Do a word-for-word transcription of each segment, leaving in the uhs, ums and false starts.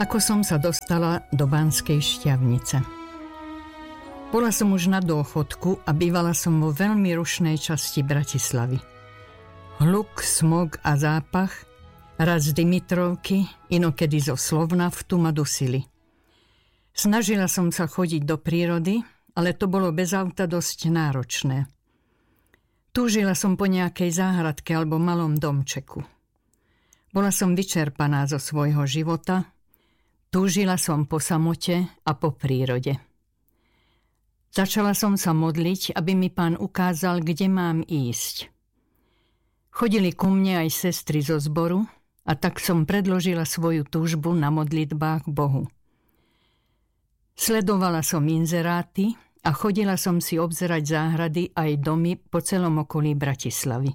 Ako som sa dostala do Banskej Štiavnice. Bola som už na dôchodku a bývala som vo veľmi rušnej časti Bratislavy. Hluk, smog a zápach, raz z Dimitrovky, inokedy zo Slovnaftu ma dusili. Snažila som sa chodiť do prírody, ale to bolo bez auta dosť náročné. Túžila som po nejakej záhradke alebo malom domčeku. Bola som vyčerpaná zo svojho života. Túžila som po samote a po prírode. Začala som sa modliť, aby mi Pán ukázal, kde mám ísť. Chodili ku mne aj sestry zo zboru a tak som predložila svoju túžbu na modlitbách Bohu. Sledovala som inzeráty a chodila som si obzerať záhrady aj domy po celom okolí Bratislavy.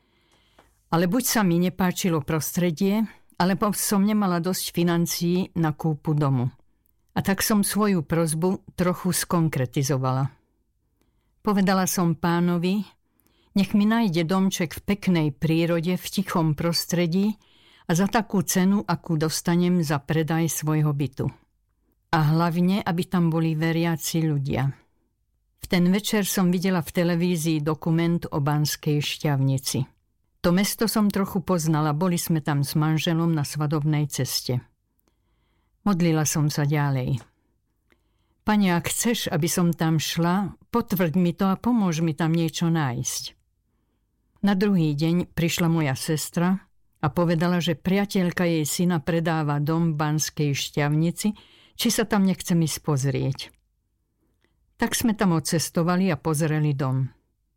Ale buď sa mi nepáčilo prostredie, alebo som nemala dosť financií na kúpu domu. A tak som svoju prosbu trochu skonkretizovala. Povedala som Pánovi, nech mi nájde domček v peknej prírode, v tichom prostredí a za takú cenu, akú dostanem za predaj svojho bytu. A hlavne, aby tam boli veriaci ľudia. V ten večer som videla v televízii dokument o Banskej Štiavnici. To mesto som trochu poznala, boli sme tam s manželom na svadobnej ceste. Modlila som sa ďalej. Pane, ak chceš, aby som tam šla, potvrď mi to a pomôž mi tam niečo nájsť. Na druhý deň prišla moja sestra a povedala, že priateľka jej syna predáva dom v Banskej Štiavnici, či sa tam nechcem ísť pozrieť. Tak sme tam odcestovali a pozreli dom.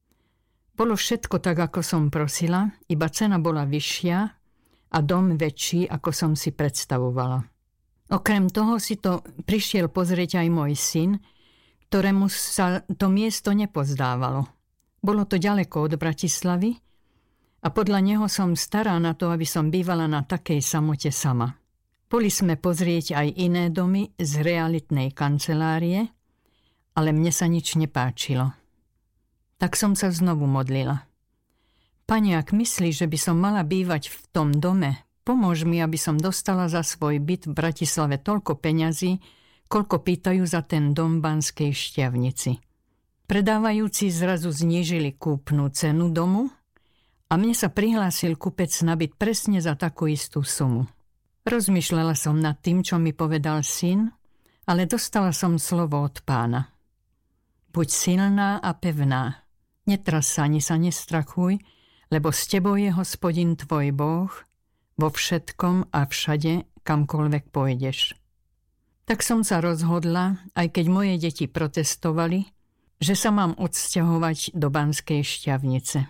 Bolo všetko tak, ako som prosila, iba cena bola vyššia a dom väčší, ako som si predstavovala. Okrem toho si to prišiel pozrieť aj môj syn, ktorému sa to miesto nepozdávalo. Bolo to ďaleko od Bratislavy a podľa neho som stará na to, aby som bývala na takej samote sama. Boli sme pozrieť aj iné domy z realitnej kancelárie, ale mne sa nič nepáčilo. Tak som sa znovu modlila. Pane, ak myslíš, že by som mala bývať v tom dome, pomôž mi, aby som dostala za svoj byt v Bratislave toľko peňazí, koľko pýtajú za ten dom v Banskej Štiavnici. Predávajúci zrazu znížili kúpnu cenu domu a mne sa prihlásil kupec na byt presne za takú istú sumu. Rozmýšľala som nad tým, čo mi povedal syn, ale dostala som slovo od Pána. Buď silná a pevná. Netras sa ani sa nestrachuj, lebo s tebou je Hospodin tvoj Boh vo všetkom a všade, kamkoľvek pôjdeš. Tak som sa rozhodla, aj keď moje deti protestovali, že sa mám odsťahovať do Banskej Štiavnice.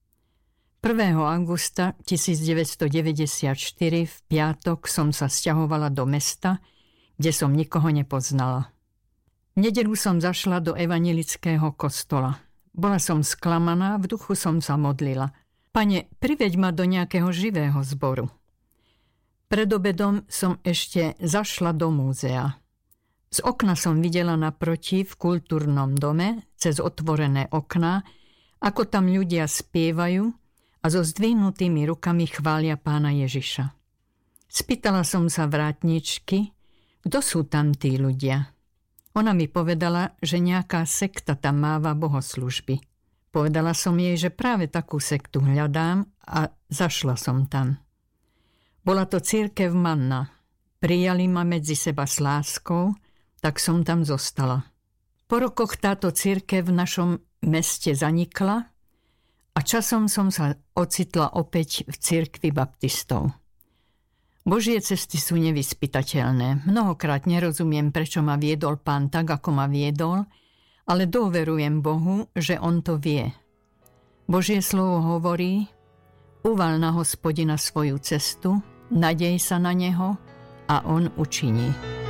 prvého augusta tisícdeväťstodeväťdesiatštyri v piatok som sa sťahovala do mesta, kde som nikoho nepoznala. V nedeľu som zašla do evanjelického kostola. Bola som sklamaná, v duchu som sa modlila. Pane, priveď ma do nejakého živého zboru. Pred obedom som ešte zašla do múzea. Z okna som videla naproti v kultúrnom dome, cez otvorené okná, ako tam ľudia spievajú a so zdvihnutými rukami chvália Pána Ježiša. Spýtala som sa vrátničky, kto sú tam tí ľudia. Ona mi povedala, že nejaká sekta tam máva bohoslužby. Povedala som jej, že práve takú sektu hľadám a zašla som tam. Bola to cirkev Manna. Prijali ma medzi seba s láskou, tak som tam zostala. Po rokoch táto cirkev v našom meste zanikla a časom som sa ocitla opäť v cirkvi baptistov. Božie cesty sú nevyspytateľné. Mnohokrát nerozumiem, prečo ma viedol Pán tak, ako ma viedol, ale dôverujem Bohu, že On to vie. Božie slovo hovorí, uval na Hospodina svoju cestu, nadej sa na Neho a On učiní.